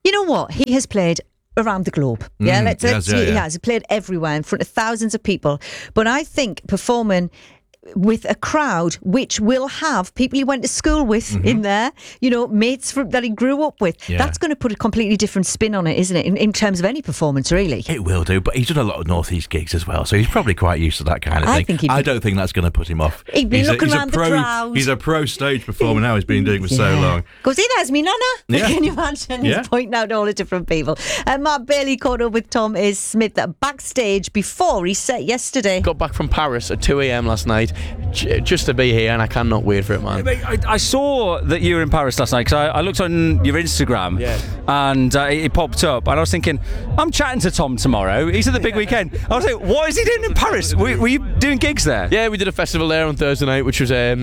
You know what? He has played around the globe. He has. He played everywhere in front of thousands of people. But I think performing with a crowd which will have people he went to school with in there, mates that he grew up with. Yeah. That's going to put a completely different spin on it, isn't it? In terms of any performance, really. It will do, but he's done a lot of North East gigs as well, so he's probably quite used to that kind of thing. I don't think that's going to put him off. He'd be looking around the crowd. He's a pro stage performer now. He's been doing it for so long. Goes, there's me nana. Yeah. Can you imagine? He's pointing out all the different people. Matt Bailey caught up with Tom Smith backstage before he set yesterday. Got back from Paris at 2 a.m. last night. Just to be here, and I cannot wait for it, man. I saw that you were in Paris last night because I looked on your Instagram and it popped up, and I was thinking, I'm chatting to Tom tomorrow. He's at the big weekend. I was like, what is he doing in Paris? Were you doing gigs there? Yeah, we did a festival there on Thursday night, which was